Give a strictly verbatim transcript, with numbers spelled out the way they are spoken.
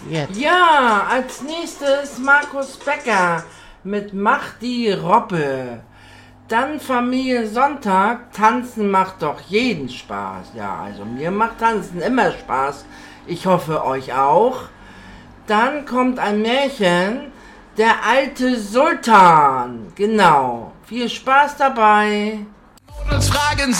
Jetzt. Ja, als nächstes Markus Becker mit Mach die Robbe. Dann Familie Sonntag, Tanzen macht doch jeden Spaß. Ja, also mir macht Tanzen immer Spaß. Ich hoffe euch auch. Dann kommt ein Märchen, der alte Sultan. Genau. Viel Spaß dabei. Fragen